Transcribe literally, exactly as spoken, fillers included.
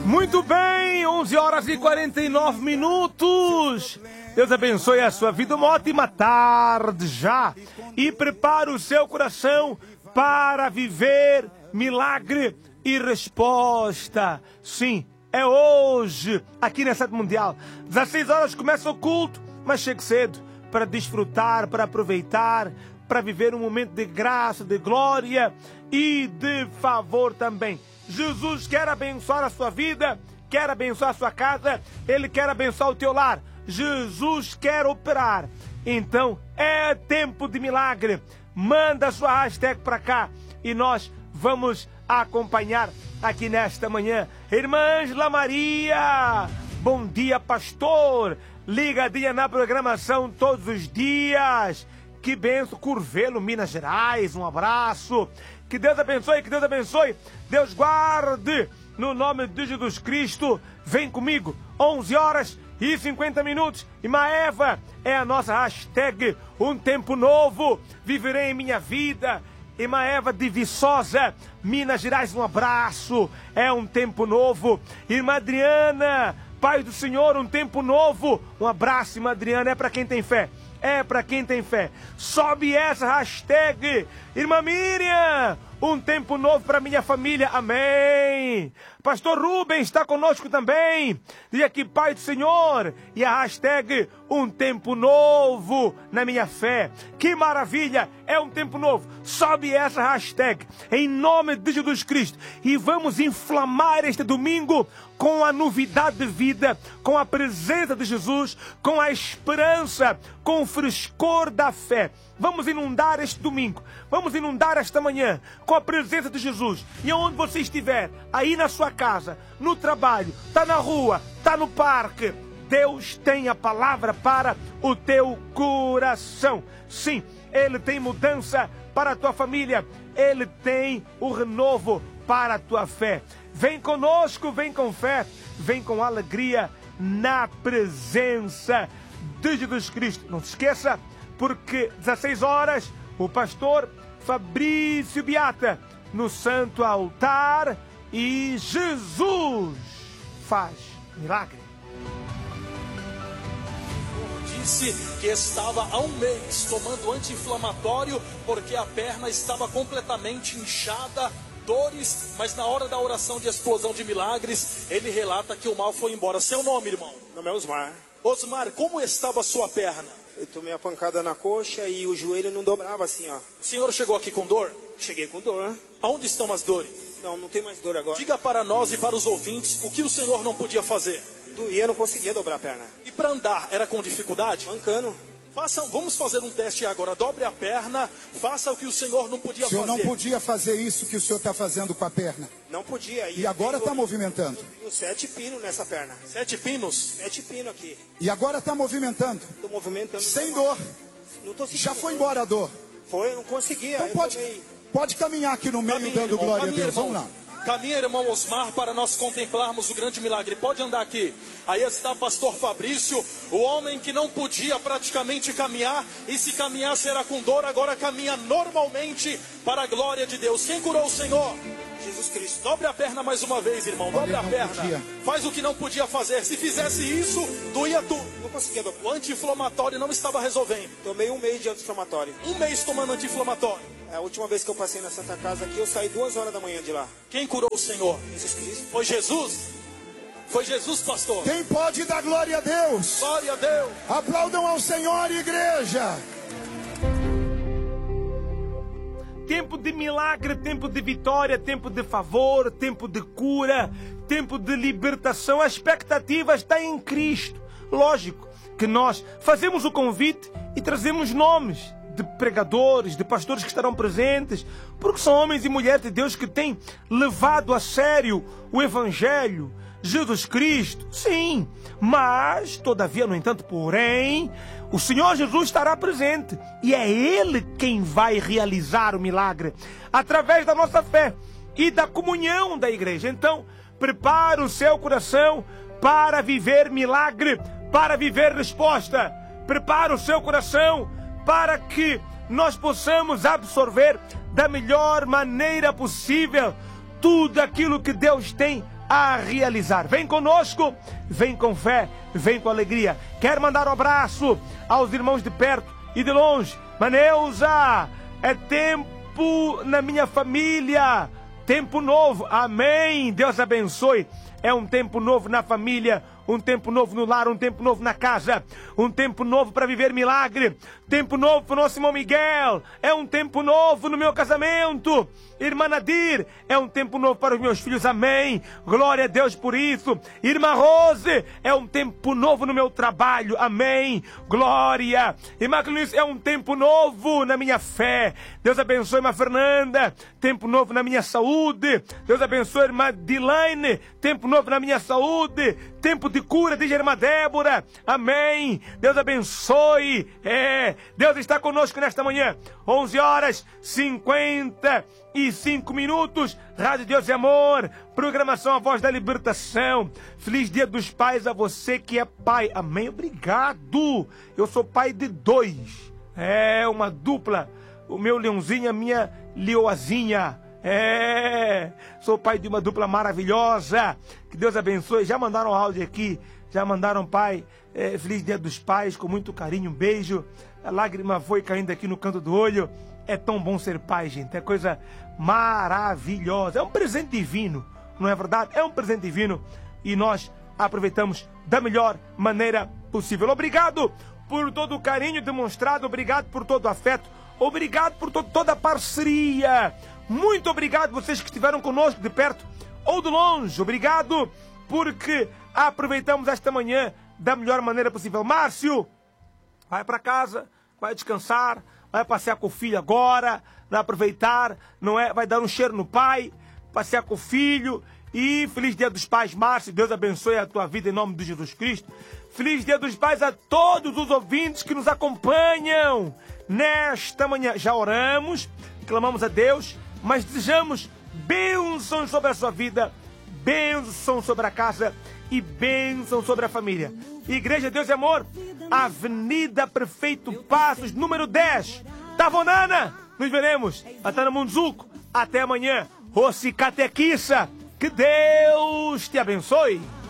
Muito bem, onze horas e quarenta e nove minutos. Deus abençoe a sua vida, uma ótima tarde já. E prepare o seu coração para viver milagre e resposta. Sim, é hoje, aqui na Sede Mundial. dezesseis horas começa o culto, mas chegue cedo para desfrutar, para aproveitar, para viver um momento de graça, de glória e de favor também. Jesus quer abençoar a sua vida, quer abençoar a sua casa, Ele quer abençoar o teu lar. Jesus quer operar. Então, é tempo de milagre. Manda a sua hashtag para cá e nós vamos acompanhar aqui nesta manhã. Irmã Ângela Maria, bom dia, pastor. Ligadinha na programação todos os dias. Que benção, Curvelo, Minas Gerais, um abraço. Que Deus abençoe, que Deus abençoe. Deus guarde, no nome de Jesus Cristo. Vem comigo, onze horas e cinquenta minutos. E Maeva é a nossa hashtag, um tempo novo, viverei em minha vida. E Maeva de Viçosa, Minas Gerais, um abraço. É um tempo novo. Irmã Adriana, Pai do Senhor, um tempo novo. Um abraço, irmã Adriana, é para quem tem fé. É para quem tem fé. Sobe essa hashtag. Irmã Miriam, um tempo novo para minha família. Amém. Pastor Rubens está conosco também. Diz aqui, Pai do Senhor. E a hashtag, um tempo novo na minha fé. Que maravilha. É um tempo novo. Sobe essa hashtag. Em nome de Jesus Cristo. E vamos inflamar este domingo com a novidade de vida, com a presença de Jesus, com a esperança, com o frescor da fé. Vamos inundar este domingo, vamos inundar esta manhã com a presença de Jesus. E onde você estiver, aí na sua casa, no trabalho, está na rua, está no parque, Deus tem a palavra para o teu coração. Sim, Ele tem mudança para a tua família, Ele tem o renovo para a tua fé. Vem conosco, vem com fé, vem com alegria na presença de Jesus Cristo. Não se esqueça, porque dezesseis horas, o pastor Fabrício Beata no Santo Altar e Jesus faz milagre. Disse que estava há um mês tomando anti-inflamatório porque a perna estava completamente inchada, dores, mas na hora da oração de explosão de milagres, ele relata que o mal foi embora. Seu nome, irmão? Meu nome é Osmar. Osmar, como estava a sua perna? Eu tomei a pancada na coxa e o joelho não dobrava assim, ó. O senhor chegou aqui com dor? Cheguei com dor. Aonde estão as dores? Não, não tem mais dor agora. Diga para nós e para os ouvintes o que o senhor não podia fazer. Doía, não conseguia dobrar a perna. E para andar, era com dificuldade? Mancando. Faça, vamos fazer um teste agora. Dobre a perna, faça o que o senhor não podia fazer. O senhor não podia fazer isso que o senhor está fazendo com a perna. Não podia. E, e agora está movimentando. Tenho sete pinos nessa perna. Sete pinos? Sete pinos aqui. E agora está movimentando. Estou movimentando. Sem dor. Não tô sentindo. Já foi embora a dor. Foi, eu não conseguia. Então pode, tomei... pode caminhar aqui no meio Caminha, dando irmão, glória caminha, a Deus. irmão. Vamos lá. Caminha, irmão Osmar, para nós contemplarmos o grande milagre. Pode andar aqui. Aí está pastor Fabrício, o homem que não podia praticamente caminhar, e se caminhasse era com dor, agora caminha normalmente para a glória de Deus. Quem curou o Senhor? Jesus Cristo. Dobre a perna mais uma vez, irmão. Dobre Olha, a não perna. podia. Faz o que não podia fazer. Se fizesse isso, doía tudo. Não conseguia dobrar. O anti-inflamatório não estava resolvendo. Tomei um mês de anti-inflamatório. Um mês tomando anti-inflamatório. A última vez que eu passei na Santa Casa aqui, eu saí duas horas da manhã de lá. Quem curou o Senhor? Jesus Cristo. Foi Jesus? Foi Jesus, pastor? Quem pode dar glória a Deus? Glória a Deus. Aplaudam ao Senhor, igreja. Tempo de milagre, tempo de vitória, tempo de favor, tempo de cura, tempo de libertação. A expectativa está em Cristo. Lógico que nós fazemos o convite e trazemos nomes de pregadores, de pastores que estarão presentes, porque são homens e mulheres de Deus que têm levado a sério o Evangelho, Jesus Cristo, sim, mas, todavia, no entanto, porém, o Senhor Jesus estará presente e é Ele quem vai realizar o milagre através da nossa fé e da comunhão da igreja. Então, prepare o seu coração para viver milagre, para viver resposta. Prepare o seu coração para que nós possamos absorver da melhor maneira possível tudo aquilo que Deus tem a realizar. Vem conosco, vem com fé, vem com alegria. Quero mandar um abraço aos irmãos de perto e de longe. Maneusa, é tempo na minha família, tempo novo, amém, Deus abençoe. É um tempo novo na família, um tempo novo no lar, um tempo novo na casa, um tempo novo para viver milagre, tempo novo para o nosso irmão Miguel, é um tempo novo no meu casamento. Irmã Nadir, é um tempo novo para os meus filhos, amém, glória a Deus por isso. Irmã Rose, é um tempo novo no meu trabalho, amém, glória. Irmã Clícia, é um tempo novo na minha fé, Deus abençoe. Irmã Fernanda, tempo novo na minha saúde, Deus abençoe. Irmã Dilaine, tempo novo na minha saúde, tempo de cura, diz a irmã Débora, amém, Deus abençoe. É, Deus está conosco nesta manhã, onze horas cinquenta e cinco minutos, Rádio Deus e Amor, programação A Voz da Libertação. Feliz Dia dos Pais a você que é pai, amém, obrigado. Eu sou pai de dois, é uma dupla, o meu leãozinho, a minha leoazinha. É, sou pai de uma dupla maravilhosa, que Deus abençoe. Já mandaram áudio aqui, já mandaram, pai, é, feliz Dia dos Pais, com muito carinho, um beijo. A lágrima foi caindo aqui no canto do olho. É tão bom ser pai, gente, é coisa maravilhosa, é um presente divino, não é verdade? É um presente divino e nós aproveitamos da melhor maneira possível. Obrigado por todo o carinho demonstrado, obrigado por todo o afeto, obrigado por to- toda a parceria. Muito obrigado vocês que estiveram conosco de perto ou de longe. Obrigado porque aproveitamos esta manhã da melhor maneira possível. Márcio, vai para casa, vai descansar, vai passear com o filho agora, vai aproveitar, não é? Vai dar um cheiro no pai, passear com o filho. E feliz Dia dos Pais, Márcio. Deus abençoe a tua vida em nome de Jesus Cristo. Feliz Dia dos Pais a todos os ouvintes que nos acompanham nesta manhã. Já oramos, clamamos a Deus, mas desejamos bênçãos sobre a sua vida, bênçãos sobre a casa e bênçãos sobre a família. Igreja Deus e Amor, Avenida Prefeito Passos, número dez, Tavonana. Nos veremos, Atana Munzuco. Até amanhã. Rossi Catequissa. Que Deus te abençoe.